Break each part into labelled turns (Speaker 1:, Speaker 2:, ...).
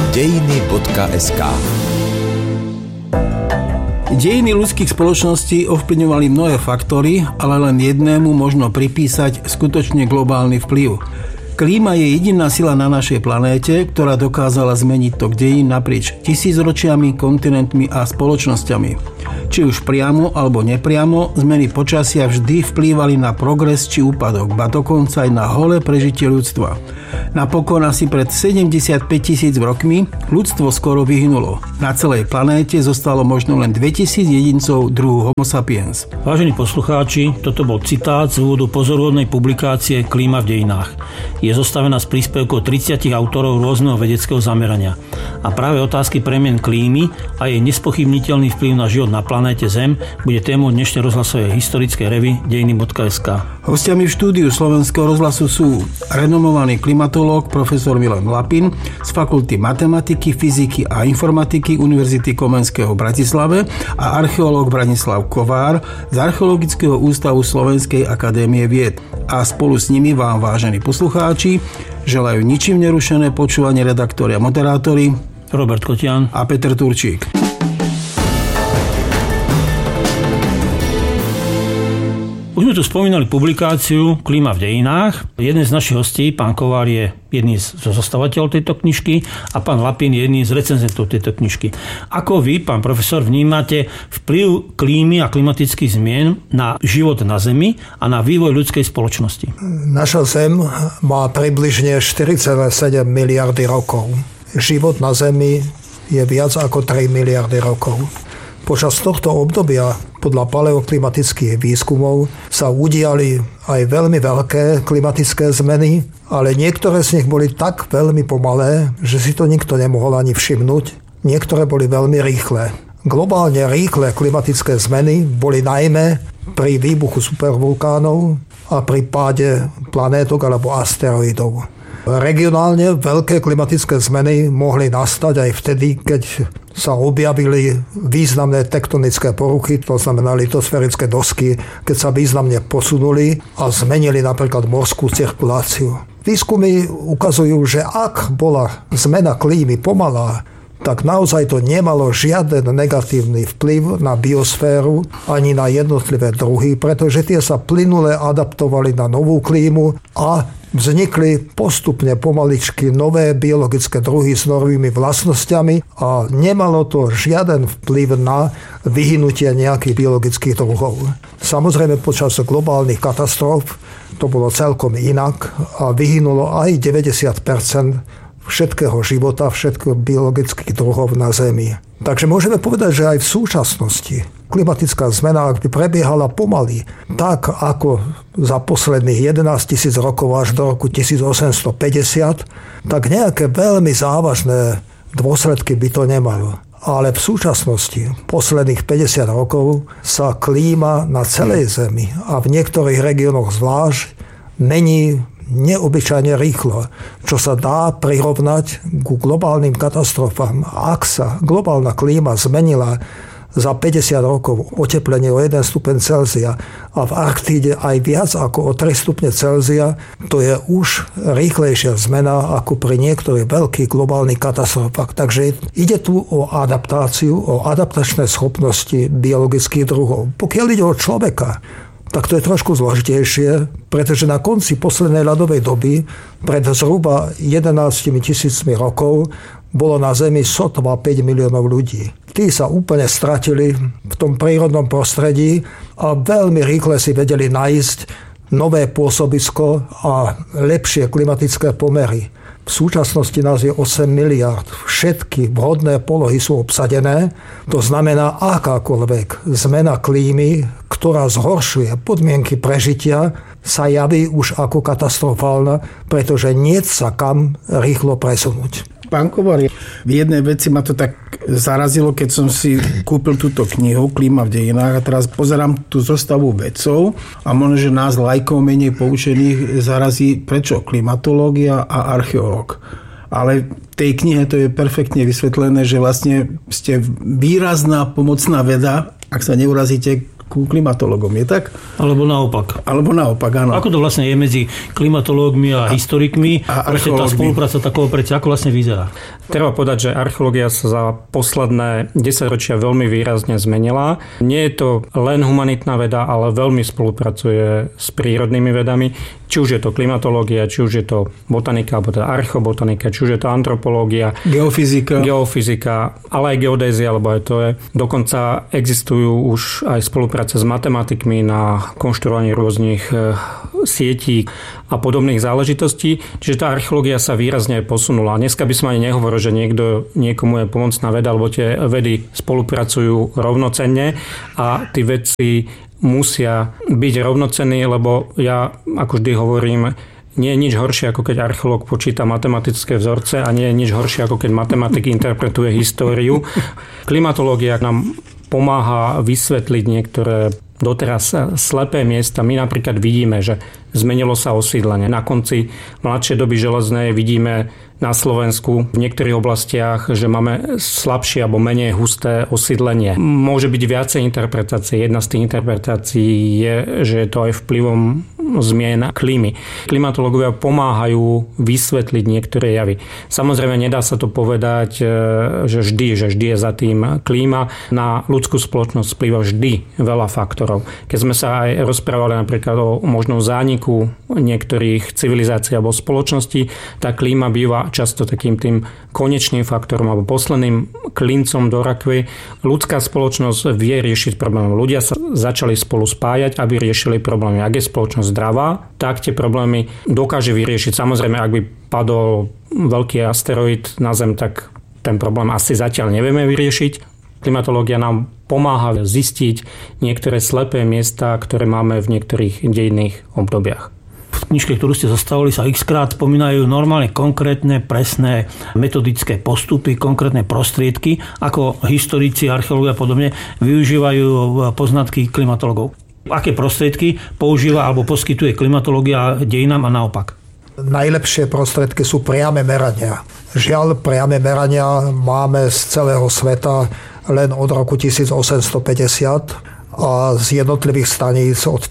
Speaker 1: Dejiny.sk.
Speaker 2: Dejiny ľudských spoločností ovplyvňovali mnohé faktory, ale len jednému možno pripísať skutočne globálny vplyv. Klíma je jediná sila na našej planéte, ktorá dokázala zmeniť tok dejín naprieč tisícročiami, kontinentmi a spoločnosťami. Či už priamo alebo nepriamo, zmeny počasia vždy vplývali na progres či úpadok, ba dokonca aj na holé prežitie ľudstva. Napokon asi pred 75 000 rokmi ľudstvo skoro vyhynulo. Na celej planéte zostalo možno len 2000 jedincov druhu Homo sapiens.
Speaker 3: Vážení poslucháči, toto bol citát z úvodu pozoruhodnej publikácie Klíma v dejinách. Je zostavená z príspevkov 30 autorov rôzneho vedeckého zamerania. A práve otázky premien klímy a jej nespochybniteľný vplyv na život na planéte Zem bude témou dnešnej rozhlasovej historickej revy Dejiny.sk.
Speaker 2: Hostiami v štúdiu Slovenského rozhlasu sú renomovaný klimatológ profesor Milan Lapin z Fakulty matematiky, fyziky a informatiky Univerzity Komenského v Bratislave a archeológ Branislav Kovár z Archeologického ústavu Slovenskej akadémie vied. A spolu s nimi vám, vážení poslucháči, želajú ničím nerušené počúvanie redaktori a moderátori
Speaker 3: Robert Kotian
Speaker 2: a Peter Turčík.
Speaker 3: Už sme tu spomínali publikáciu Klíma v dejinách. Jeden z našich hostí, pán Kovár, je jedný z zostavateľov tejto knižky a pán Lapin je jedný z recenzentov tejto knižky. Ako vy, pán profesor, vnímate vplyv klímy a klimatických zmien na život na Zemi a na vývoj ľudskej spoločnosti?
Speaker 4: Naša Zem má približne 4,7 miliardy rokov. Život na Zemi je viac ako 3 miliardy rokov. Počas tohto obdobia podľa paleoklimatických výskumov sa udiali aj veľmi veľké klimatické zmeny, ale niektoré z nich boli tak veľmi pomalé, že si to nikto nemohol ani všimnúť. Niektoré boli veľmi rýchle. Globálne rýchle klimatické zmeny boli najmä pri výbuchu supervulkánov a pri páde planétok alebo asteroidov. Regionálne veľké klimatické zmeny mohli nastať aj vtedy, keď sa objavili významné tektonické poruchy, to znamená litosférické dosky, keď sa významne posunuli a zmenili napríklad morskú cirkuláciu. Výskumy ukazujú, že ak bola zmena klímy pomalá, tak naozaj to nemalo žiaden negatívny vplyv na biosféru ani na jednotlivé druhy, pretože tie sa plynule adaptovali na novú klímu a vznikli postupne pomaličky nové biologické druhy s novými vlastnosťami a nemalo to žiaden vplyv na vyhynutie nejakých biologických druhov. Samozrejme počas globálnych katastrof to bolo celkom inak a vyhynulo aj 90% všetkého života, všetkých biologických druhov na Zemi. Takže môžeme povedať, že aj v súčasnosti klimatická zmena, ak by prebiehala pomaly, tak ako za posledných 11 000 rokov až do roku 1850, tak nejaké veľmi závažné dôsledky by to nemalo. Ale v súčasnosti, posledných 50 rokov, sa klíma na celej Zemi a v niektorých regiónoch zvlášť mení neobyčajne rýchlo, čo sa dá prirovnať ku globálnym katastrofám. Ak sa globálna klíma zmenila za 50 rokov oteplenie o 1 stupeň Celzia a v Arktíde aj viac ako o 3 stupne Celzia, to je už rýchlejšia zmena ako pri niektorých veľkých globálnych katastrofách. Takže ide tu o adaptáciu, o adaptačné schopnosti biologických druhov. Pokiaľ ide o človeka, tak to je trošku zložitejšie, pretože na konci poslednej ľadovej doby, pred zhruba 11 000 rokov, bolo na Zemi sotva 5 miliónov ľudí. Tí sa úplne stratili v tom prírodnom prostredí a veľmi rýchle si vedeli nájsť nové pôsobisko a lepšie klimatické pomery. V súčasnosti nás je 8 miliárd. Všetky vhodné polohy sú obsadené. To znamená, akákoľvek zmena klímy, ktorá zhoršuje podmienky prežitia, sa javí už ako katastrofálna, pretože nie sa kam rýchlo presunúť.
Speaker 2: Pán Kovár, v jednej veci ma to tak zarazilo, keď som si kúpil túto knihu Klíma v dejinách a teraz pozerám tú zostavu vedcov a možno, že nás laikov menej poučených zarazí prečo klimatológia a archeológ. Ale v tej knihe to je perfektne vysvetlené, že vlastne ste výrazná pomocná veda, ak sa neurazíte, ku klimatologom, je tak?
Speaker 3: Alebo naopak.
Speaker 2: Alebo naopak, áno.
Speaker 3: Ako to vlastne je medzi klimatológmi a historikmi?
Speaker 2: A
Speaker 3: proste tá spolupráca taková preci, ako vlastne vyzerá?
Speaker 1: Treba povedať, že archeológia sa za posledné 10 ročia veľmi výrazne zmenila. Nie je to len humanitná veda, ale veľmi spolupracuje s prírodnými vedami. Či už je to klimatológia, či už je to botanika, alebo teda archeobotanika, či už je to antropológia, geofyzika, ale aj geodézia, alebo aj to je. Dokonca existujú už aj spolupráce s matematikmi na konštruovanie rôznych sietí a podobných záležitostí. Čiže tá archeológia sa výrazne posunula. Dneska by som ani nehovoril, že niekomu je pomocná veda, alebo tie vedy spolupracujú rovnocenne a tí vedci musia byť rovnocenní, lebo ja, ako vždy hovorím, nie je nič horšie, ako keď archeológ počíta matematické vzorce a nie je nič horšie, ako keď matematik interpretuje históriu. Klimatológia nám pomáha vysvetliť niektoré doteraz slepé miesta. My napríklad vidíme, že zmenilo sa osídlenie. Na konci mladšej doby železnej vidíme na Slovensku v niektorých oblastiach, že máme slabšie alebo menej husté osídlenie. Môže byť viacej interpretácií. Jedna z tých interpretácií je, že je to aj vplyvom zmien klímy. Klimatológovia pomáhajú vysvetliť niektoré javy. Samozrejme, nedá sa to povedať, že vždy je za tým klíma. Na ľudskú spoločnosť vplyva vždy veľa faktorov. Keď sme sa aj rozprávali napríklad o možnom zániku niektorých civilizácií alebo spoločností, tá klíma býva často takým tým konečným faktorom alebo posledným klincom do rakvy. Ľudská spoločnosť vie riešiť problémy. Ľudia sa začali spolu spájať, aby riešili problémy. Ak je spoločnosť zdravá, tak tie problémy dokáže vyriešiť. Samozrejme, ak by padol veľký asteroid na Zem, tak ten problém asi zatiaľ nevieme vyriešiť. Klimatológia nám pomáha zistiť niektoré slepé miesta, ktoré máme v niektorých dejinných obdobiach.
Speaker 3: V knižke, ktorú ste zostavili, sa x-krát spomínajú normálne konkrétne, presné metodické postupy, konkrétne prostriedky, ako historici, archeológovia a podobne využívajú poznatky klimatológov. Aké prostriedky používa alebo poskytuje klimatológia dejinám a naopak?
Speaker 4: Najlepšie prostriedky sú priame merania. Žiaľ, priame merania máme z celého sveta len od roku 1850 a z jednotlivých staníc od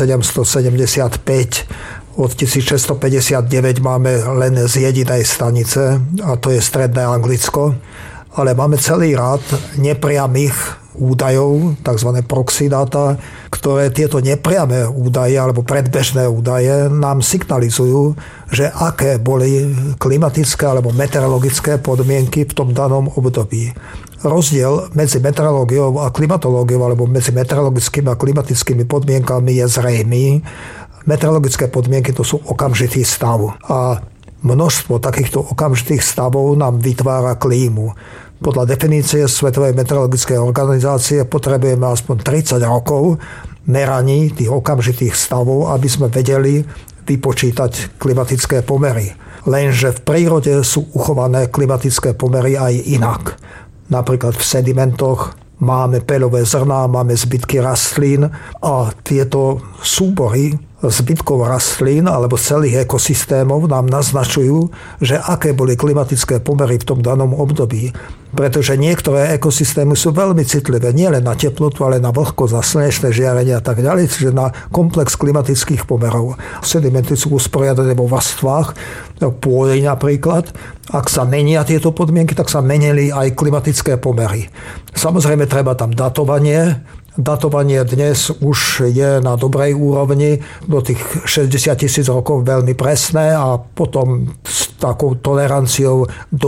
Speaker 4: 1775. Od 1659 máme len z jedinej stanice, a to je Stredné Anglicko. Ale máme celý rád nepriamých údajov, tzv. Proxy data, ktoré tieto nepriame údaje alebo predbežné údaje nám signalizujú, že aké boli klimatické alebo meteorologické podmienky v tom danom období. Rozdiel medzi meteorológiou a klimatológiou alebo medzi meteorologickými a klimatickými podmienkami je zrejmý. Meteorologické podmienky to sú okamžitý stav a množstvo takýchto okamžitých stavov nám vytvára klímu. Podľa definície Svetovej meteorologickej organizácie potrebujeme aspoň 30 rokov meraní tých okamžitých stavov, aby sme vedeli vypočítať klimatické pomery. Lenže v prírode sú uchované klimatické pomery aj inak. Napríklad v sedimentoch máme peľové zrná, máme zbytky rastlín a tieto súbory zbytkov rastlín alebo celých ekosystémov nám naznačujú, že aké boli klimatické pomery v tom danom období. Pretože niektoré ekosystémy sú veľmi citlivé, nielen na teplotu, ale na vlhkosť, na slnečné žiarenie a tak ďalej, čiže na komplex klimatických pomerov. Sedimenty sú usporiadané vo vrstvách, pôdy napríklad. Ak sa menia tieto podmienky, tak sa menili aj klimatické pomery. Samozrejme, treba tam datovanie. Datovanie dnes už je na dobrej úrovni, do tých 60 000 rokov veľmi presné a potom s takou toleranciou do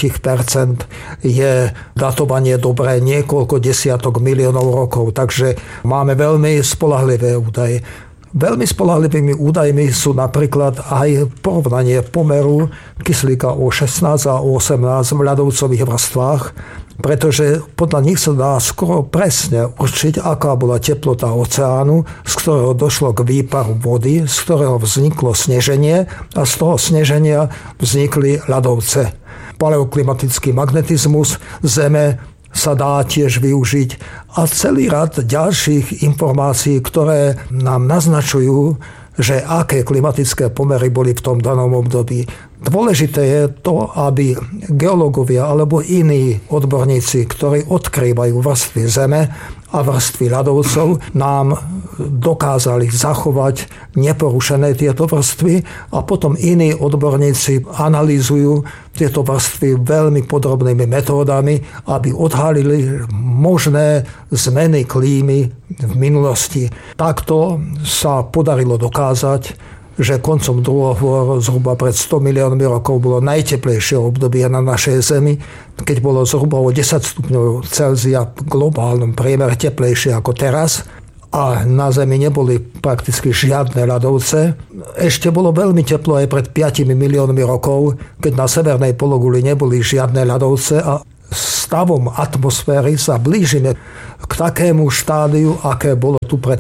Speaker 4: 5% je datovanie dobré niekoľko desiatok miliónov rokov. Takže máme veľmi spoľahlivé údaje. Veľmi spoľahlivými údajmi sú napríklad aj porovnanie pomeru kyslíka O16 a O18 v ľadovcových vrstvách, pretože podľa nich sa dá skoro presne určiť, aká bola teplota oceánu, z ktorého došlo k výparu vody, z ktorého vzniklo sneženie a z toho sneženia vznikli ľadovce. Paleoklimatický magnetizmus Zeme sa dá tiež využiť a celý rad ďalších informácií, ktoré nám naznačujú, že aké klimatické pomery boli v tom danom období. Dôležité je to, aby geológovia alebo iní odborníci, ktorí odkrývajú vrstvy Zeme, a vrstvy ľadovcov nám dokázali zachovať neporušené tieto vrstvy a potom iní odborníci analýzujú tieto vrstvy veľmi podrobnými metódami, aby odhalili možné zmeny klímy v minulosti. Takto sa podarilo dokázať, že koncom druhého zhruba pred 100 miliónmi rokov bolo najteplejšie obdobie na našej Zemi, keď bolo zhruba o 10 stupňov Celzia v globálnom priemere teplejšie ako teraz a na Zemi neboli prakticky žiadne ľadovce. Ešte bolo veľmi teplo aj pred 5 miliónmi rokov, keď na severnej pologuli neboli žiadne ľadovce a stavom atmosféry sa blížime k takému štádiu, aké bolo tu pred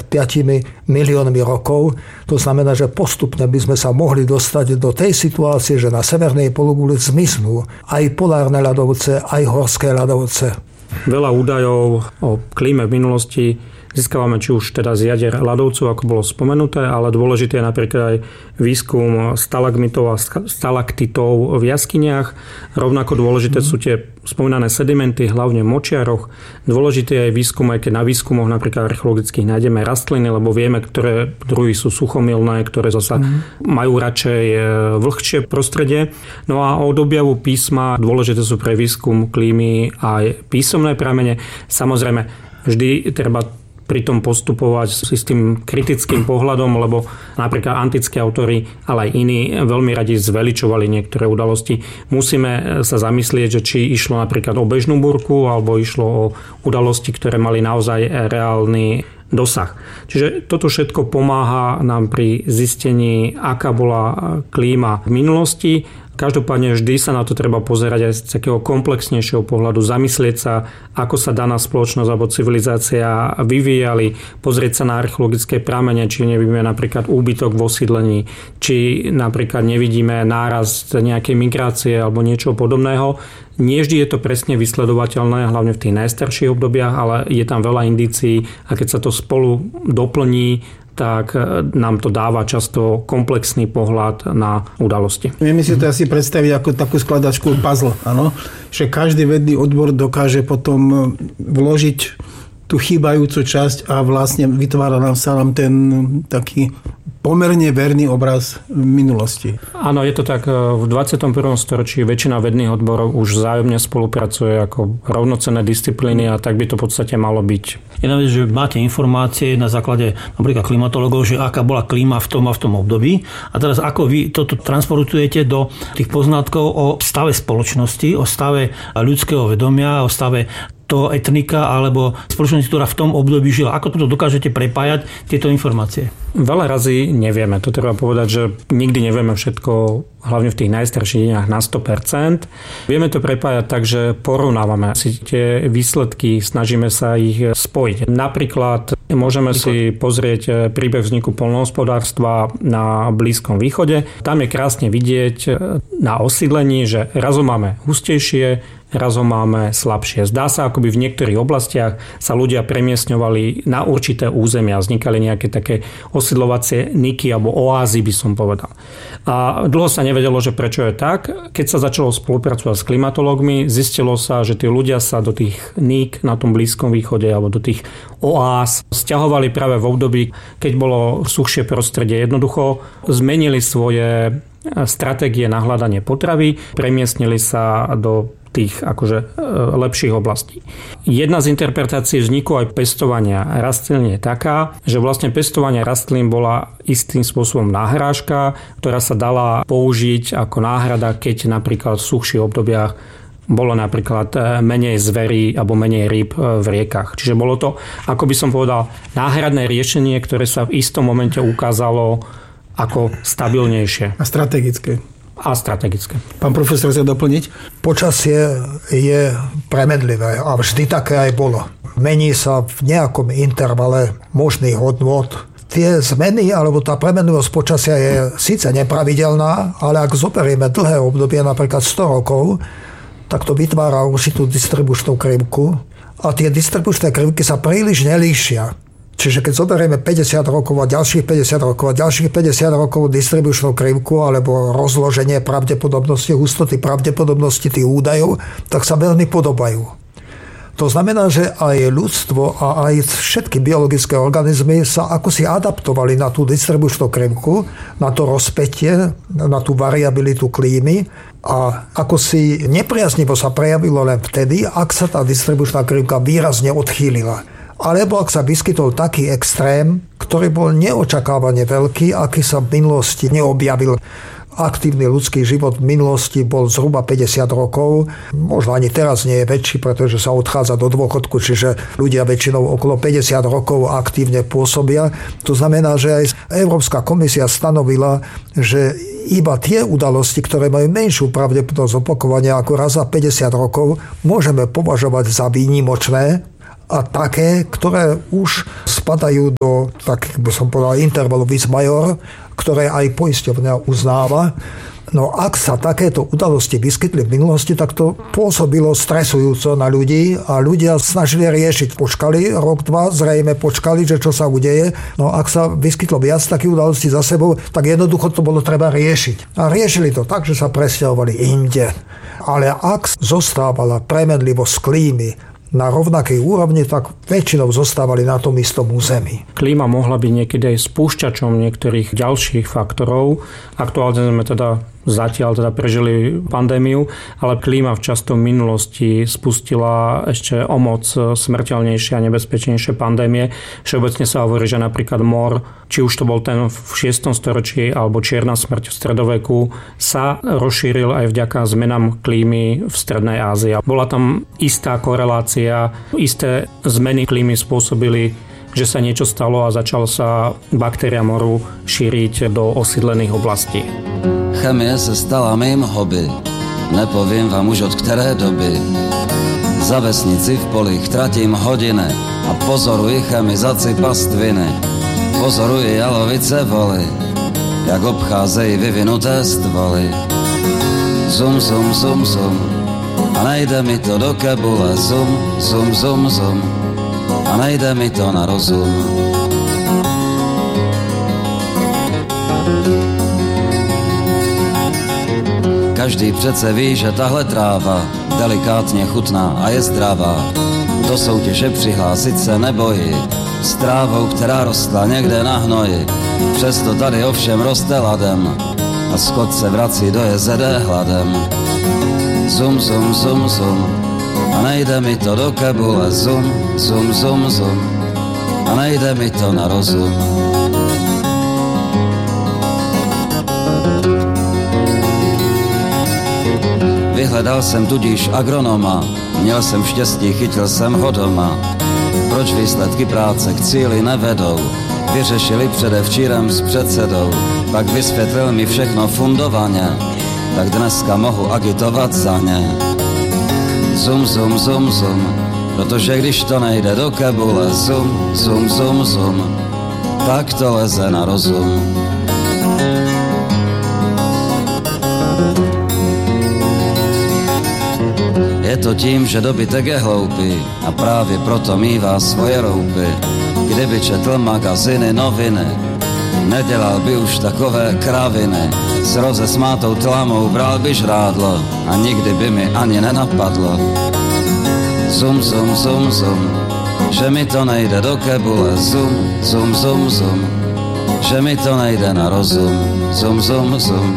Speaker 4: 5 miliónmi rokov. To znamená, že postupne by sme sa mohli dostať do tej situácie, že na severnej pologuli zmiznú aj polárne ľadovce, aj horské ľadovce.
Speaker 1: Veľa údajov o klíme v minulosti získavame či už teda z jadier ľadovcov, ako bolo spomenuté, ale dôležité je napríklad aj výskum stalagmitov a stalaktitov v jaskyniach. Rovnako dôležité sú tie spomínané sedimenty, hlavne v močiaroch. Dôležité je aj výskum, aj keď na výskumoch napríklad archeologických nájdeme rastliny, lebo vieme, ktoré druhy sú suchomilné, ktoré zasa majú radšej vlhčie prostredie. No a od objavu písma dôležité sú pre výskum klímy aj písomné pramene. Samozrejme, vždy treba pri tom postupovať s tým kritickým pohľadom, lebo napríklad antickí autori, ale aj iní veľmi radi zveličovali niektoré udalosti. Musíme sa zamyslieť, že či išlo napríklad o bežnú búrku, alebo išlo o udalosti, ktoré mali naozaj reálny dosah. Čiže toto všetko pomáha nám pri zistení, aká bola klíma v minulosti. Každopádne vždy sa na to treba pozerať aj z takého komplexnejšieho pohľadu, zamyslieť sa, ako sa daná spoločnosť alebo civilizácia vyvíjali, pozrieť sa na archeologické pramene, či nevidíme napríklad úbytok v osídlení, či napríklad nevidíme nárast nejakej migrácie alebo niečo podobného. Nie vždy je to presne vysledovateľné, hlavne v tých najstarších obdobiach, ale je tam veľa indícií a keď sa to spolu doplní, tak nám to dáva často komplexný pohľad na udalosti.
Speaker 2: Vieme si to asi predstaviť ako takú skladačku puzzle, áno? Že každý vedný odbor dokáže potom vložiť tú chýbajúcu časť a vlastne vytvára nám sa ten taký pomerne verný obraz minulosti.
Speaker 1: Áno, je to tak. V 21. storočí väčšina vedných odborov už vzájomne spolupracuje ako rovnocenné disciplíny a tak by to v podstate malo byť.
Speaker 3: Jedna vec, že máte informácie na základe napríklad klimatológov, že aká bola klíma v tom a v tom období. A teraz ako vy toto transportujete do tých poznatkov o stave spoločnosti, o stave ľudského vedomia, o stave toho etnika alebo spoločnosti, ktorá v tom období žila. Ako toto dokážete prepájať tieto informácie?
Speaker 1: Veľa razy nevieme. To treba povedať, že nikdy nevieme všetko, hlavne v tých najstarších dejinách na 100%. Vieme to prepájať tak, že porovnávame si tie výsledky, snažíme sa ich spojiť. Napríklad môžeme si pozrieť príbeh vzniku poľnohospodárstva na Blízkom východe. Tam je krásne vidieť na osídlení, že razom máme hustejšie, razom máme slabšie. Zdá sa, akoby v niektorých oblastiach sa ľudia premiestňovali na určité územia, vznikali nejaké také osidlovacie niky alebo oázy, by som povedal. A dlho sa nevedelo, že prečo je tak. Keď sa začalo spolupracovať s klimatológmi, zistilo sa, že tí ľudia sa do tých ník na tom Blízkom východe alebo do tých oáz sťahovali práve v období, keď bolo suchšie prostredie. Jednoducho zmenili svoje stratégie na hľadanie potravy, premiestnili sa do tých akože lepších oblastí. Jedna z interpretácií vzniku aj pestovania rastlín je taká, že vlastne pestovanie rastlín bola istým spôsobom náhrážka, ktorá sa dala použiť ako náhrada, keď napríklad v suchších obdobiach bolo napríklad menej zverí alebo menej rýb v riekach. Čiže bolo to, ako by som povedal, náhradné riešenie, ktoré sa v istom momente ukázalo ako stabilnejšie.
Speaker 2: A strategické.
Speaker 1: Pán
Speaker 2: profesor, chce doplniť?
Speaker 4: Počasie je premedlivé a vždy také aj bolo. Mení sa v nejakom intervale možných hodnôt. Tie zmeny alebo tá premenlivosť počasia je síce nepravidelná, ale ak zoberieme dlhé obdobie, napríklad 100 rokov, tak to vytvára určitú distribučnú krivku a tie distribučné krivky sa príliš nelíšia. Čiže keď zoberieme 50 rokov a ďalších 50 rokov a ďalších 50 rokov distribučnú krivku alebo rozloženie pravdepodobnosti, hustoty pravdepodobnosti tých údajov, tak sa veľmi podobajú. To znamená, že aj ľudstvo a aj všetky biologické organizmy sa akosi adaptovali na tú distribučnú krivku, na to rozpätie, na tú variabilitu klímy a ako si nepriaznivo sa prejavilo len vtedy, ak sa tá distribučná krivka výrazne odchýlila. Alebo ak sa vyskytol taký extrém, ktorý bol neočakávane veľký, aký sa v minulosti neobjavil. Aktívny ľudský život v minulosti bol zhruba 50 rokov. Možno ani teraz nie je väčší, pretože sa odchádza do dôchodku, čiže ľudia väčšinou okolo 50 rokov aktívne pôsobia. To znamená, že aj Európska komisia stanovila, že iba tie udalosti, ktoré majú menšiu pravdepodobnosť opakovania ako raz za 50 rokov, môžeme považovať za výnimočné a také, ktoré už spadajú do, tak by som povedal, intervalu vis major, ktoré aj poisťovňa uznáva. No ak sa takéto udalosti vyskytli v minulosti, tak to pôsobilo stresujúco na ľudí a ľudia snažili riešiť. Počkali rok, dva, zrejme počkali, že čo sa udeje. No ak sa vyskytlo viac takých udalostí za sebou, tak jednoducho to bolo treba riešiť. A riešili to tak, že sa presťahovali inde. Ale ak zostávala premenlivosť klímy na rovnakej úrovni, tak väčšinou zostávali na tom istom území.
Speaker 1: Klíma mohla byť niekedy aj spúšťačom niektorých ďalších faktorov. Aktuálne sme zatiaľ prežili pandémiu, ale klíma v častom minulosti spustila ešte o moc smrteľnejšie a nebezpečnejšie pandémie. Všeobecne sa hovorí, že napríklad mor, či už to bol ten v 6. storočí alebo čierna smrť v stredoveku, sa rozšíril aj vďaka zmenám klímy v Strednej Ázii. Bola tam istá korelácia, isté zmeny klímy spôsobili, že sa niečo stalo a začal sa baktéria moru šíriť do osídlených oblastí.
Speaker 5: Chemie se stala mým hobby, nepovím vám už od které doby. Za vesnici v polích tratím hodiny a pozoruji chemizaci pastviny. Pozoruji jalovice voly, jak obcházejí vyvinuté stvoly. Zum, zum, zum, zum, a nejde mi to do kebule. Zum, zum, zum, zum, a nejde mi to na rozum. Každý přece ví, že tahle tráva delikátně chutná a je zdravá. Do soutěže přihlásit se nebojí, s trávou, která rostla někde na hnoji. Přesto tady ovšem roste ladem a skot se vrací do jezede hladem. Zum, zum, zum, zum, a nejde mi to do kebule. Zum, zum, zum, zum, a nejde mi to na rozum. Vyhledal jsem tudíž agronoma, měl jsem štěstí, chytil jsem ho doma. Proč výsledky práce k cíli nevedou? Vyřešili předevčírem s předsedou, pak vysvětlil mi všechno fundovaně, tak dneska mohu agitovat za ně. Zum, zum, zum, zum, protože když to nejde do kebule. Zum, zum, zum, zum, tak to leze na rozum. Je to tím, že dobytek je hloupý a právě proto mívá svoje roupy. Kdyby četl magaziny, noviny, nedělal by už takové kraviny. S rozesmátou tlamou bral by žrádlo a nikdy by mi ani nenapadlo. Zum, zum, zum, zum, že mi to nejde do kebule. Zum, zum, zum, zum, že mi to nejde na rozum. Zum, zum, zum,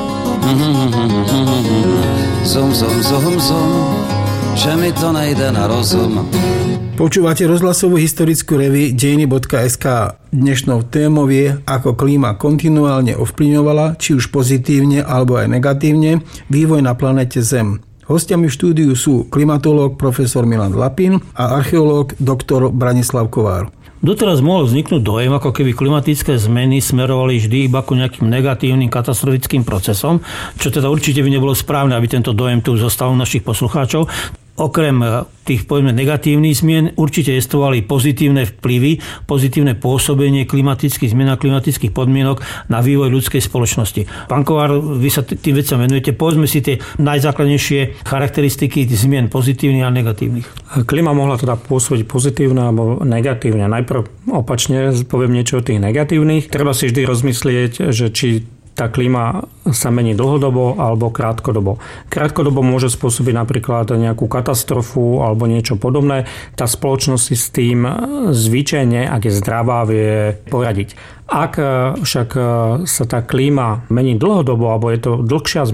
Speaker 5: zum, zum, zum, zum, že mi to nejde na rozum.
Speaker 2: Počúvate rozhlasovú historickú revue dejiny.sk. Dnešnou témou je, ako klíma kontinuálne ovplyvňovala, či už pozitívne alebo aj negatívne, vývoj na planete Zem. Hostiami v štúdiu sú klimatológ profesor Milan Lapin a archeológ doktor Branislav Kovár.
Speaker 3: Doteraz mohol vzniknúť dojem, ako keby klimatické zmeny smerovali vždy iba ku nejakým negatívnym katastrofickým procesom, čo teda určite by nebolo správne, aby tento dojem tu zostal u našich poslucháčov. Okrem tých, povedzme, negatívnych zmien určite existovali pozitívne vplyvy, pozitívne pôsobenie klimatických zmien a klimatických podmienok na vývoj ľudskej spoločnosti. Pán Kovár, vy sa tým veciam venujete. Povedzme si tie najzákladnejšie charakteristiky zmien pozitívnych a negatívnych.
Speaker 1: Klima mohla teda pôsobiť pozitívne alebo negatívne. Najprv opačne poviem niečo o tých negatívnych. Treba si vždy rozmyslieť, že či tá klíma sa mení dlhodobo alebo krátkodobo. Krátkodobo môže spôsobiť napríklad nejakú katastrofu alebo niečo podobné. Tá spoločnosť si s tým zvyčajne, ak je zdravá, vie poradiť. Ak však sa tá klíma mení dlhodobo, alebo je to dlhšia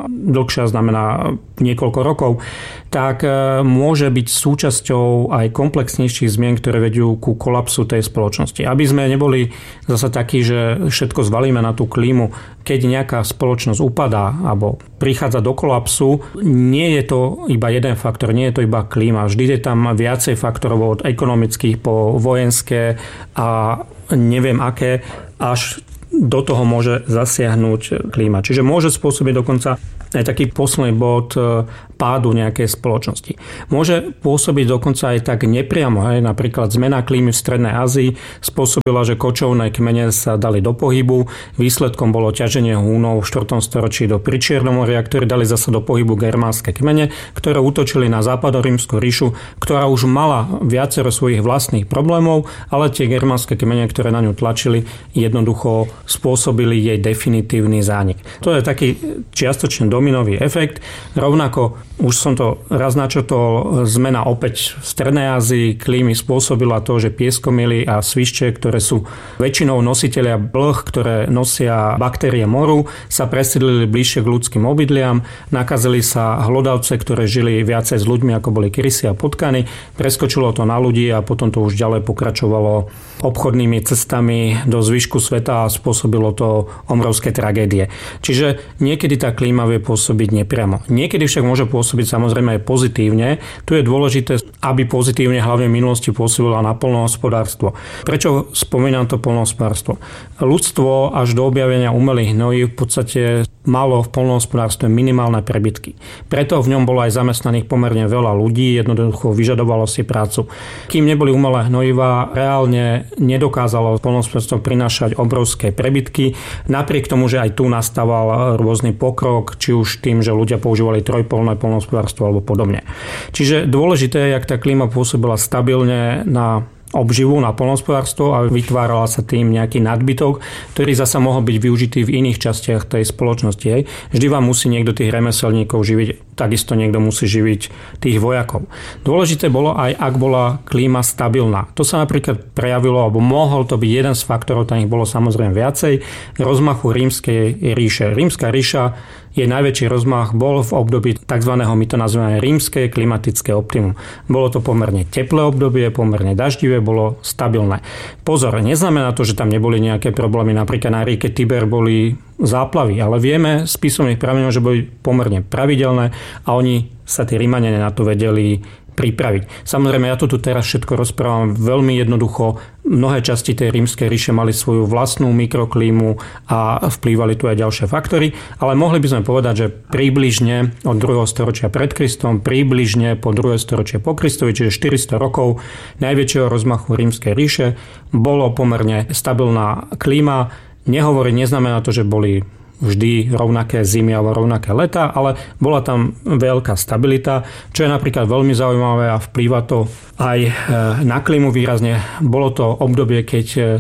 Speaker 1: znamená niekoľko rokov, tak môže byť súčasťou aj komplexnejších zmien, ktoré vedú ku kolapsu tej spoločnosti. Aby sme neboli zasa takí, že všetko zvalíme na tú klímu, keď nejaká spoločnosť upadá alebo prichádza do kolapsu, nie je to iba jeden faktor, nie je to iba klíma. Vždy je tam viacej faktorov od ekonomických po vojenské a neviem aké, až do toho môže zasiahnuť klíma. Čiže môže spôsobiť dokonca aj taký posledný bod pádu nejakej spoločnosti. Môže pôsobiť dokonca aj tak nepriamo. Napríklad zmena klímy v Strednej Ázii spôsobila, že kočovné kmene sa dali do pohybu. Výsledkom bolo ťaženie Húnov v 4. storočí do Pričiernomoria, ktorí dali zasa do pohybu germánske kmene, ktoré útočili na západorímsku ríšu, ktorá už mala viacero svojich vlastných problémov, ale tie germánske kmene, ktoré na ňu tlačili, jednoducho spôsobili jej definitívny zánik. To je taký čiastočne dominový efekt. Rovnako, už som to raz načrtol, zmena opäť v Strednej Ázii klímy spôsobila to, že pieskomily a svišče, ktoré sú väčšinou nositelia blh, ktoré nosia baktérie moru, sa presídlili bližšie k ľudským obydliam, nakazili sa hlodavce, ktoré žili viacej s ľuďmi, ako boli krysy a potkany, preskočilo to na ľudí a potom to už ďalej pokračovalo obchodnými cestami do zvyšku sveta a spôsobilo to obrovské tragédie. Čiže niekedy tá klíma vie pôsobiť nepriamo. Niekedy však môže pôsobiť samozrejme aj pozitívne. Tu je dôležité, aby pozitívne hlavne v minulosti pôsobila na poľnohospodárstvo. Prečo spomínam to poľnohospodárstvo? Ľudstvo až do objavenia umelých hnojív v podstate malo v poľnohospodárstve minimálne prebytky. Preto v ňom bolo aj zamestnaných pomerne veľa ľudí, jednoducho vyžadovalo si prácu. Kým neboli umelé hnojivá, reálne nedokázalo poľnohospodárstvo prinášať obrovské prebytky, napriek tomu, že aj tu nastával rôzny pokrok, či už tým, že ľudia používali trojpoľné poľnohospodárstvo alebo podobne. Čiže dôležité je, jak tá klíma pôsobila stabilne na obživu, na poľnohospodárstvo a vytvárala sa tým nejaký nadbytok, ktorý zasa mohol byť využitý v iných častiach tej spoločnosti. Vždy vám musí niekto tých remeselníkov živiť, takisto niekto musí živiť tých vojakov. Dôležité bolo aj, ak bola klíma stabilná. To sa napríklad prejavilo, alebo mohol to byť jeden z faktorov, tam ich bolo samozrejme viacej, rozmachu Rímskej ríše. Rímska ríša, jej najväčší rozmach bol v období tzv. My to nazývame rímske klimatické optimum. Bolo to pomerne teplé obdobie, pomerne daždivé, bolo stabilné. Pozor, neznamená to, že tam neboli nejaké problémy. Napríklad na rieke Tiber boli záplavy, ale vieme z písomných prameňov, že boli pomerne pravidelné a oni sa tí Rímania na to vedeli pripraviť. Samozrejme, ja to tu teraz všetko rozprávam veľmi jednoducho. Mnohé časti tej rímskej ríše mali svoju vlastnú mikroklímu a vplývali tu aj ďalšie faktory, ale mohli by sme povedať, že približne od 2. storočia pred Kristom, približne po 2. storočie po Kristovi, čiže 400 rokov najväčšieho rozmachu rímskej ríše, bolo pomerne stabilná klíma. Neznamená to, že boli vždy rovnaké zimy alebo rovnaké leta, ale bola tam veľká stabilita, čo je napríklad veľmi zaujímavé a vplýva to aj na klímu výrazne. Bolo to obdobie, keď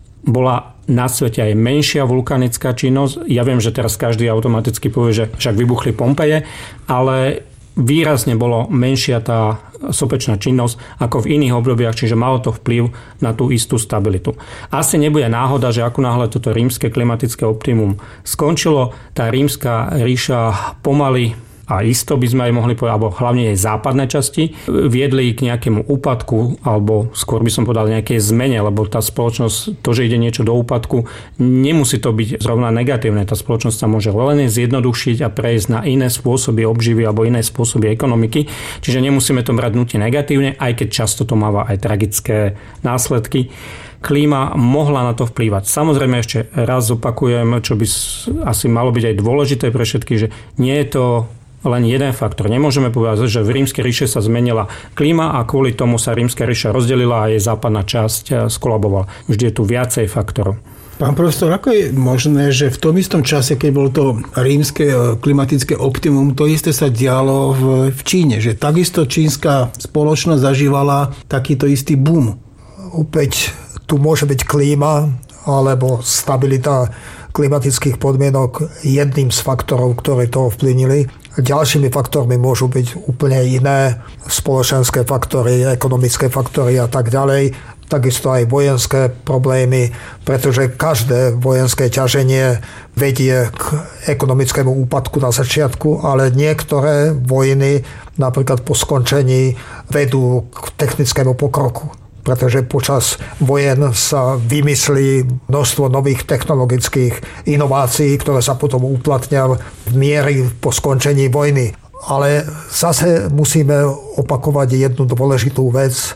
Speaker 1: bola na svete aj menšia vulkanická činnosť. Ja viem, že teraz každý automaticky povie, že však vybuchli Pompeje, ale výrazne bolo menšia tá sopečná činnosť ako v iných obdobiach, čiže malo to vplyv na tú istú stabilitu. Asi nebude náhoda, že ako náhle toto rímske klimatické optimum skončilo, tá rímska ríša pomaly a isto by sme aj mohli povedať, alebo hlavne jej západné časti, viedli k nejakému úpadku, alebo skôr by som povedal nejakej zmene, lebo tá spoločnosť, to, že ide niečo do úpadku, nemusí to byť zrovna negatívne. Tá spoločnosť sa môže len zjednodušiť a prejsť na iné spôsoby obživy alebo iné spôsoby ekonomiky. Čiže nemusíme to brať nutne negatívne, aj keď často to máva aj tragické následky. Klíma mohla na to vplývať. Samozrejme ešte raz opakujem, čo by asi malo byť aj dôležité pre všetkých, že nie je to len jeden faktor. Nemôžeme povedať, že v Rímskej ríše sa zmenila klíma a kvôli tomu sa Rímska ríša rozdelila a jej západná časť skolabovala. Vždy je tu viacej faktorov.
Speaker 2: Pán profesor, ako je možné, že v tom istom čase, keď bolo to rímske klimatické optimum, to isté sa dialo v Číne, že takisto čínska spoločnosť zažívala takýto istý boom?
Speaker 4: Opäť tu môže byť klíma alebo stabilita klimatických podmienok jedným z faktorov, ktoré to ovplyvnili. Ďalšími faktormi môžu byť úplne iné spoločenské faktory, ekonomické faktory a tak ďalej. Takisto aj vojenské problémy, pretože každé vojenské ťaženie vedie k ekonomickému úpadku na začiatku, ale niektoré vojny napríklad po skončení vedú k technickému pokroku. Pretože počas vojen sa vymyslí množstvo nových technologických inovácií, ktoré sa potom uplatnia v miery po skončení vojny. Ale zase musíme opakovať jednu dôležitú vec.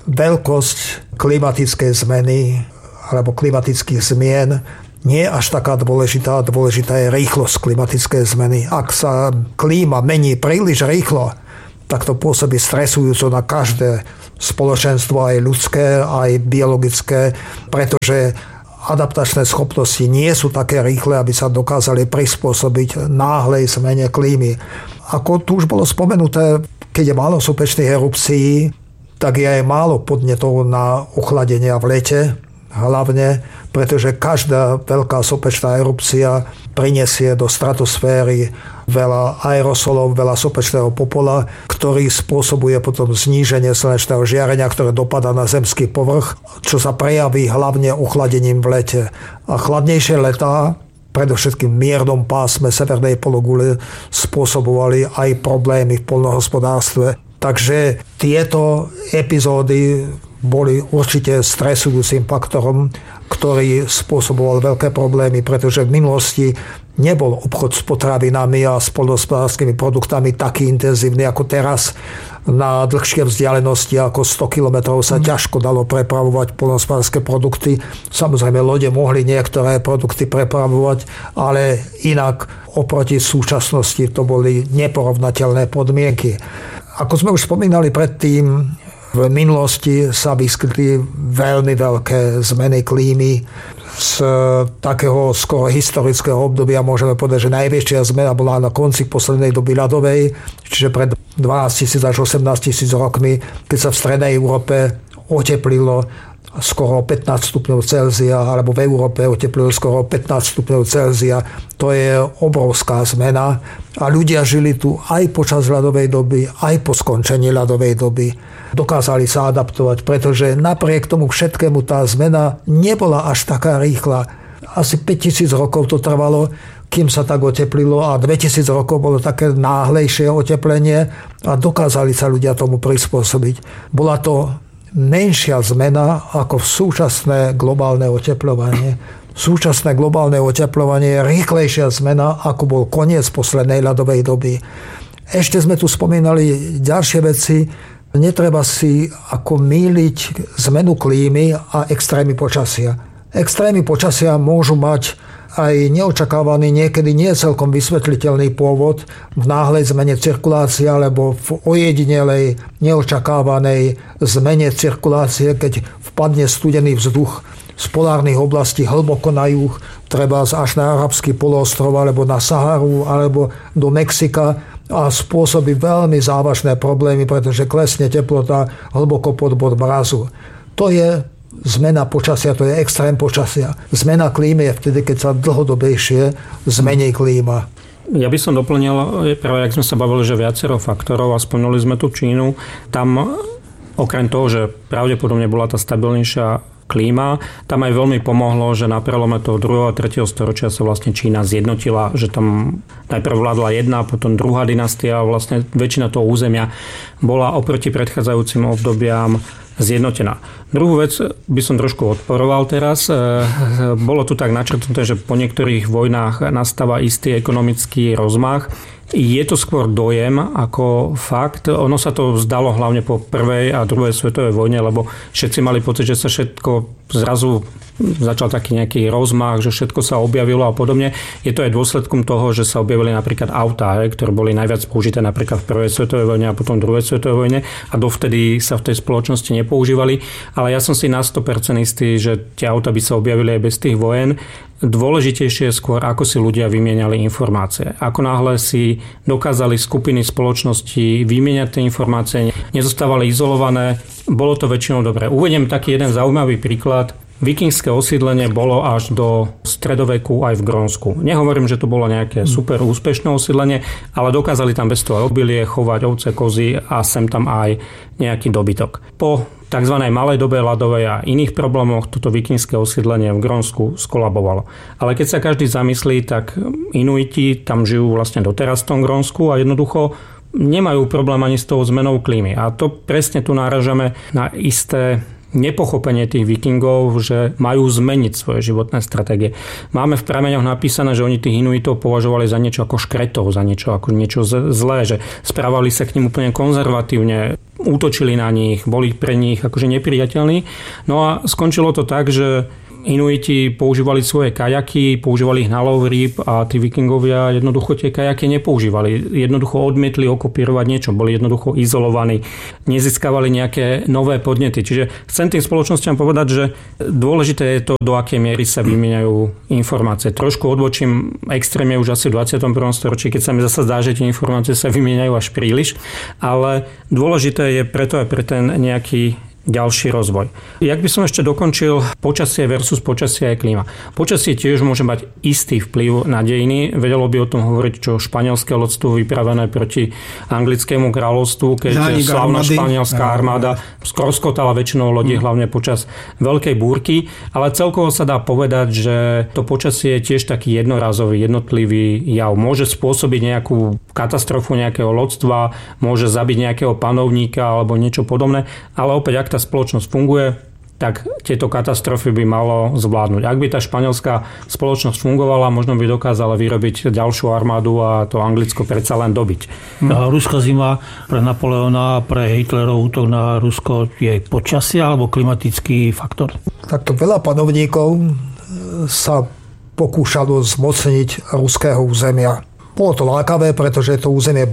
Speaker 4: Veľkosť klimatickej zmeny alebo klimatických zmien nie je až taká dôležitá. Dôležitá je rýchlosť klimatickej zmeny. Ak sa klíma mení príliš rýchlo, tak to pôsobí stresujúco na každé spoločenstvo, aj ľudské, aj biologické, pretože adaptačné schopnosti nie sú také rýchle, aby sa dokázali prispôsobiť náhlej zmene klímy. Ako tu už bolo spomenuté, keď je málo sopečných erupcií, tak je aj málo podnetov na ochladenia v lete, hlavne pretože každá veľká sopečná erupcia prinesie do stratosféry veľa aerosolov, veľa sopečného popola, ktorý spôsobuje potom zníženie slnečného žiarenia, ktoré dopadá na zemský povrch, čo sa prejaví hlavne ochladením v lete. A chladnejšie letá, predovšetkým v miernom pásme severnej pologule, spôsobovali aj problémy v poľnohospodárstve. Takže tieto epizódy boli určite stresujúcim faktorom, ktorý spôsoboval veľké problémy, pretože v minulosti nebol obchod s potravinami a s poľnohospodárskymi produktami taký intenzívny ako teraz. Na dlhšie vzdialenosti ako 100 kilometrov sa ťažko dalo prepravovať poľnohospodárske produkty. Samozrejme, lode mohli niektoré produkty prepravovať, ale inak oproti súčasnosti to boli neporovnateľné podmienky. Ako sme už spomínali predtým, v minulosti sa vyskytli veľmi veľké zmeny klímy. Z takého skoro historického obdobia môžeme povedať, že najväčšia zmena bola na konci poslednej doby ľadovej, čiže pred 12 000 až 18 000 rokmi, keď sa v strednej Európe oteplilo skoro 15 stupňov Celzia, alebo v Európe oteplilo skoro 15 stupňov Celzia. To je obrovská zmena a ľudia žili tu aj počas ľadovej doby, aj po skončení ľadovej doby. Dokázali sa adaptovať, pretože napriek tomu všetkému tá zmena nebola až taká rýchla. Asi 5000 rokov to trvalo, kým sa tak oteplilo a 2000 rokov bolo také náhlejšie oteplenie a dokázali sa ľudia tomu prispôsobiť. Bola to menšia zmena ako v súčasné globálne otepľovanie. Súčasné globálne otepľovanie je rýchlejšia zmena, ako bol koniec poslednej ľadovej doby. Ešte sme tu spomínali ďalšie veci. Netreba si ako mýliť zmenu klímy a extrémy počasia. Extrémy počasia môžu mať aj neočakávaný, niekedy nie celkom vysvetliteľný pôvod v náhlej zmene cirkulácie alebo v ojedinelej, neočakávanej zmene cirkulácie, keď vpadne studený vzduch z polárnych oblastí hlboko na juh, treba až na Arabský poloostrov alebo na Saharu alebo do Mexika a spôsobí veľmi závažné problémy, pretože klesne teplota hlboko pod bod mrazu. To je zmena počasia, to je extrém počasia. Zmena klímy je vtedy, keď sa dlhodobejšie zmení klíma.
Speaker 1: Ja by som doplnil, práve ak sme sa bavili, že viacero faktorov a spomínali sme tu Čínu, tam okrem toho, že pravdepodobne bola tá stabilnejšia klíma, tam aj veľmi pomohlo, že na prelome toho 2. a 3. storočia sa vlastne Čína zjednotila, že tam najprv vládla jedna, potom druhá dynastia a vlastne väčšina toho územia bola oproti predchádzajúcim obdobiam zjednotená. Druhú vec by som trošku odporoval teraz. Bolo tu tak načrtnuté, že po niektorých vojnách nastáva istý ekonomický rozmach. Je to skôr dojem ako fakt. Ono sa to zdalo hlavne po prvej a druhej svetovej vojne, lebo všetci mali pocit, že sa všetko zrazu začal taký nejaký rozmach, že všetko sa objavilo a podobne. Je to aj dôsledkom toho, že sa objavili napríklad autá, ktoré boli najviac použité napríklad v prvej svetovej vojne a potom v druhej svetovej vojne a dovtedy sa v tej spoločnosti nepoužívali. Ale ja som si na 100% istý, že tie autá by sa objavili aj bez tých vojen. Dôležitejšie je skôr, ako si ľudia vymieniali informácie. Ako náhle si dokázali skupiny spoločnosti vymieňať tie informácie, nezostávali izolované, bolo to väčšinou dobré. Uvediem taký jeden zaujímavý príklad. V vikingské osídlenie bolo až do stredoveku aj v Grónsku. Nehovorím, že to bolo nejaké super úspešné osídlenie, ale dokázali tam bez toho obilie, chovať ovce, kozy a sem tam aj nejaký dobytok. Po tzv. Malej dobe ľadovej a iných problémoch toto vikingské osídlenie v Grónsku skolabovalo. Ale keď sa každý zamyslí, tak Inuiti tam žijú vlastne doteraz v tom Grónsku a jednoducho nemajú problém ani s tou zmenou klímy. A to presne tu náražame na isté nepochopenie tých vikingov, že majú zmeniť svoje životné stratégie. Máme v prameňoch napísané, že oni tých Inuitov považovali za niečo ako škretov, za niečo ako niečo zlé, že správali sa k nim úplne konzervatívne, útočili na nich, boli pre nich akože nepriateľní. No a skončilo to tak, že Inuiti používali svoje kajaky, používali ich na lov rýb a tí vikingovia jednoducho tie kajaky nepoužívali. Jednoducho odmietli okopírovať niečo, boli jednoducho izolovaní, nezískavali nejaké nové podnety. Čiže chcem tým spoločnostiam povedať, že dôležité je to, do akej miery sa vymieňajú informácie. Trošku odbočím, extrémne už asi v 21. storočí, keď sa mi zase zdá, že tie informácie sa vymieňajú až príliš, ale dôležité je preto aj pre ten nejaký ďalší rozvoj. Jak by som ešte dokončil počasie versus počasie aj klíma. Počasie tiež môže mať istý vplyv na dejiny. Vedelo by o tom hovoriť, čo španielské lodstvo vypravené proti anglickému kráľovstvu, keď slavná španielská armáda skroskotala väčšinou lodí, hlavne počas veľkej búrky. Ale celkovo sa dá povedať, že to počasie je tiež taký jednorazový, jednotlivý jav. Môže spôsobiť nejakú katastrofu nejakého lodstva, môže zabiť nejakého panovníka alebo niečo podobné, ale opäť, ak tá spoločnosť funguje, tak tieto katastrofy by malo zvládnuť. Ak by tá španielská spoločnosť fungovala, možno by dokázala vyrobiť ďalšiu armádu a to Anglicko predsa len dobiť.
Speaker 3: Ruská zima pre Napoleona, pre Hitlerov útok na Rusko je počasie alebo klimatický faktor?
Speaker 4: Takto veľa panovníkov sa pokúšalo zmocniť ruského územia. Bolo to lákavé, pretože je to územie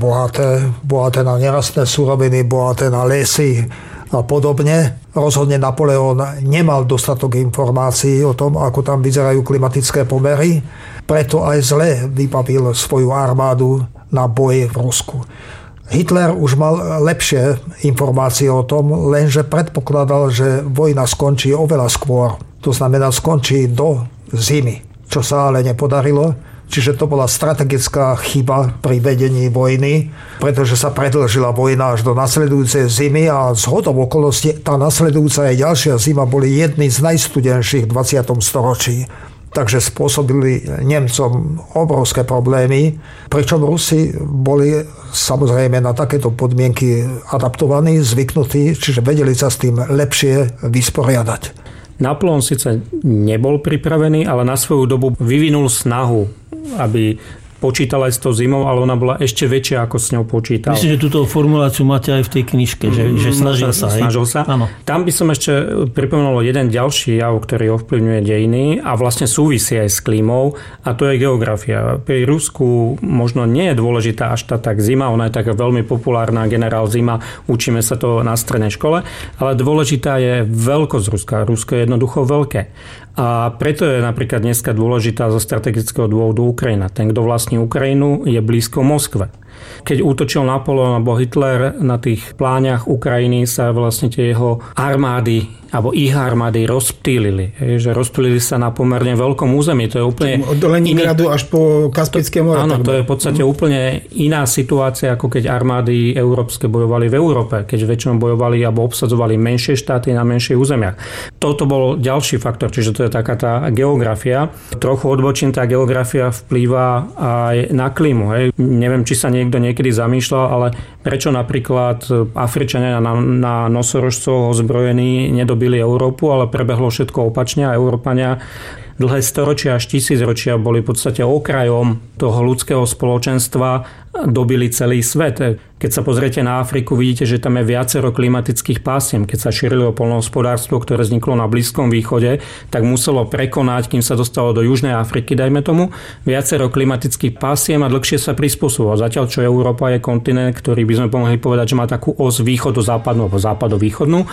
Speaker 4: bohaté na nerastné suroviny, bohaté na lesy a podobne. Rozhodne Napoleon nemal dostatok informácií o tom, ako tam vyzerajú klimatické pomery, preto aj zle vybavil svoju armádu na boj v Rusku. Hitler už mal lepšie informácie o tom, lenže predpokladal, že vojna skončí oveľa skôr. To znamená, skončí do zimy, čo sa ale nepodarilo. Čiže to bola strategická chyba pri vedení vojny, pretože sa predĺžila vojna až do nasledujúcej zimy a zhodou okolností tá nasledujúca aj ďalšia zima boli jedny z najstudenších v 20. storočí. Takže spôsobili Nemcom obrovské problémy, pričom Rusi boli samozrejme na takéto podmienky adaptovaní, zvyknutí, čiže vedeli sa s tým lepšie vysporiadať.
Speaker 1: Napoleon síce nebol pripravený, ale na svoju dobu vyvinul snahu, aby počítal aj s tou zimou, ale ona bola ešte väčšia, ako s ňou počítal.
Speaker 3: Myslím, že túto formuláciu máte aj v tej knižke, že snažil sa.
Speaker 1: Snažil sa.
Speaker 3: Áno.
Speaker 1: Tam by som ešte pripomenul jeden ďalší jav, ktorý ovplyvňuje dejiny a vlastne súvisí aj s klímou, a to je geografia. Pri Rusku možno nie je dôležitá až tá tak zima, ona je taká veľmi populárna, generál zima, učíme sa to na strednej škole, ale dôležitá je veľkosť Ruska. Rusko je jednoducho veľké. A preto je napríklad dneska dôležitá zo strategického dôvodu Ukrajina. Ten, kto vlastní Ukrajinu, je blízko Moskve. Keď útočil Napoleon alebo Hitler na tých pláňach Ukrajiny, sa vlastne tie jeho armády alebo ich armády rozptýlili. Že rozptýlili sa na pomerne veľkom území. To je úplne
Speaker 2: od Leningradu až po Kaspické more.
Speaker 1: Áno, to je v podstate úplne iná situácia, ako keď armády európske bojovali v Európe, keď väčšinou bojovali alebo obsadzovali menšie štáty na menších územiach. Toto bol ďalší faktor, čiže to je taká tá geografia. Trochu odbočím, tá geografia vplýva aj na klímu. Hej. Neviem, či sa niekto niekedy zamýšľal, ale prečo napríklad Afričania na nosorožcov ozbrojení nedobili Európu, ale prebehlo všetko opačne a Európania dlhé storočia až tisícročia boli v podstate okrajom toho ľudského spoločenstva, dobili celý svet. Keď sa pozriete na Afriku, vidíte, že tam je viacero klimatických pásiem. Keď sa šírilo poľnohospodárstvo, ktoré vzniklo na Blízkom východe, tak muselo prekonať, kým sa dostalo do Južnej Afriky, dajme tomu, viacero klimatických pásiem a dlhšie sa prispôsobilo. Zatiaľ, čo Európa je kontinent, ktorý by sme mohli povedať, že má takú os východo-západnú alebo západo-východnú,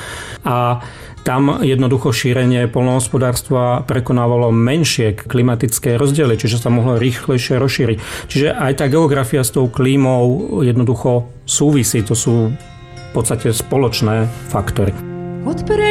Speaker 1: a tam jednoducho šírenie poľnohospodárstva prekonávalo menšie klimatické rozdiely, čiže sa mohlo rýchlejšie rozšíriť. Čiže aj tá geografia s tou klímou jednoducho súvisí, to sú v podstate spoločné faktory.